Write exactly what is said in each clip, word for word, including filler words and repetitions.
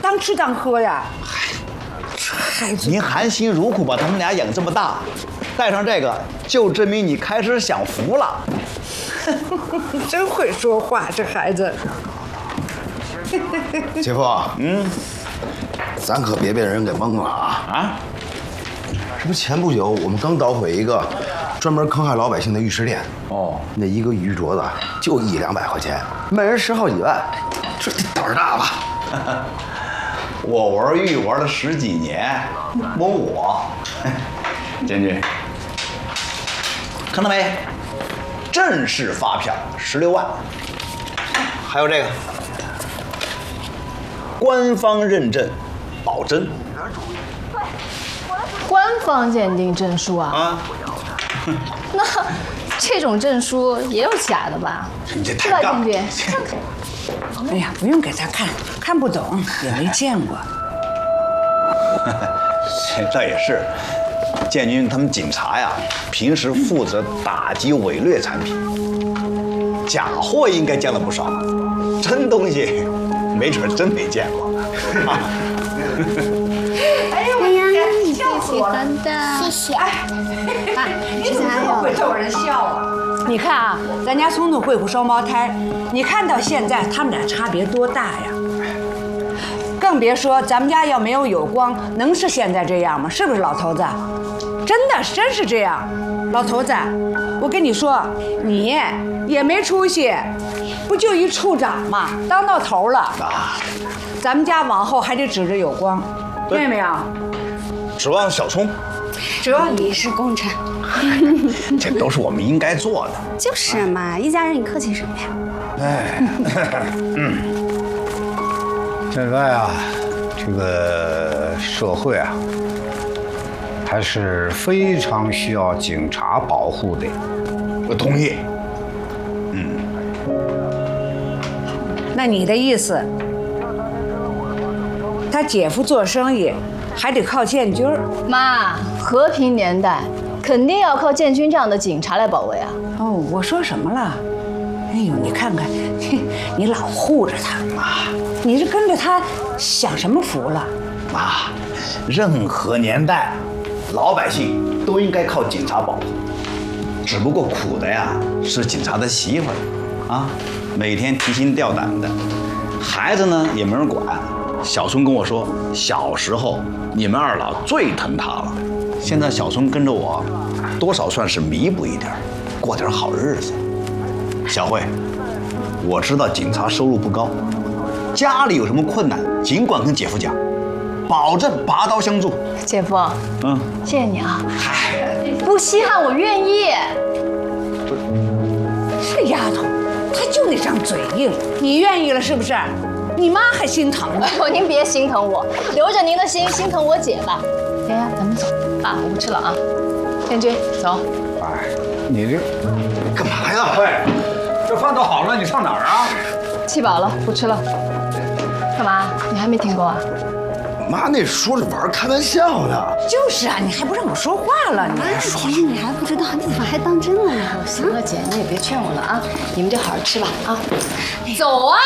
当吃当喝呀。这孩子， 您含辛茹苦把他们俩养这么大，带上这个就证明你开始享福了。 真会说话，这孩子。 姐夫，嗯，咱可别被人给蒙了啊！ 啊， 这不前不久我们刚捣毁一个专门坑害老百姓的玉石店， 哦， 那一个玉镯子就一两百块钱，卖人十好几万，这胆儿大吧？ 我玩玉玩了十几年，蒙我，建军，看到没？正式发票十六万，还有这个官方认证，保真。 官方鉴定证书啊？ 啊， 那这种证书也有假的吧？ 你这是吧，建军？ 哎呀，不用给他看，看不懂，也没见过。 这也是，建军他们警察呀，平时负责打击伪劣产品，假货应该见了不少，真东西没准真没见过。 哎呦， 哎呀， 笑死我了！ 谢谢。 哎，你怎么这么会逗人笑啊？你看啊，咱家聪聪慧慧双胞胎，你看到现在他们俩差别多大呀？更别说咱们家要没有有光，能是现在这样吗？是不是老头子？真的，真是这样。老头子，我跟你说，你也没出息，不就一处长吗？当到头了。 啊， 咱们家往后还得指着有光，听见没有？ 指望小聪， 指望你是功臣。 这都是我们应该做的。 就是嘛，一家人你客气什么呀？ 哎，嗯。现在啊，这个社会啊，还是非常需要警察保护的。 我同意。 嗯。那你的意思，他姐夫做生意还得靠建军儿？ 妈，和平年代肯定要靠建军这样的警察来保卫啊。 哦，我说什么了？哎呦，你看看，你老护着他，妈，你是跟着他享什么福了？ 妈，任何年代，老百姓都应该靠警察保护。只不过苦的呀是警察的媳妇儿，啊，每天提心吊胆的，孩子呢也没人管。小孙跟我说，小时候你们二老最疼他了，现在小孙跟着我，多少算是弥补一点，过点好日子。小慧，我知道警察收入不高，家里有什么困难，尽管跟姐夫讲，保证拔刀相助。 姐夫， 嗯， 谢谢你啊。 嗨， 不稀罕，我愿意。 这丫头，她就那张嘴硬，你愿意了是不是？你妈还心疼呢。 哎呦，您别心疼我，留着您的心，心疼我姐吧。丫丫，咱们走啊，我不吃了啊。建军，走。 哎，你这干嘛呀？ 喂，这饭都好了，你上哪儿啊？ 气饱了，不吃了。干嘛？你还没听够啊？ 妈，那说着玩，开玩笑呢。 就是啊，你还不让我说话了？你哎，其实你还不知道，你怎么还当真了呢？ 行了，姐，你也别劝我了啊，你们就好好吃吧啊。走啊！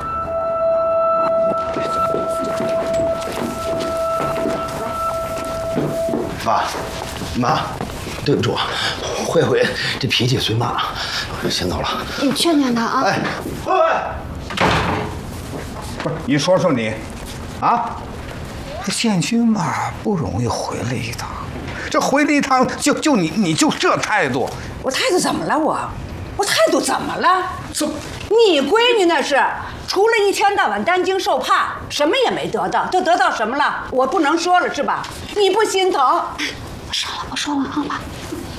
爸，妈，对不住，慧慧这脾气随妈，先走了。 你劝劝他啊。 哎，慧慧， 不是，你说说你，啊，这建军嘛不容易回来一趟，这回来一趟就就你你就这态度， 我态度怎么了？我我态度怎么了？ 这你闺女那是除了一天到晚担惊受怕，什么也没得到，都得到什么了？我不能说了是吧？你不心疼？ 不说了，不说了啊，爸。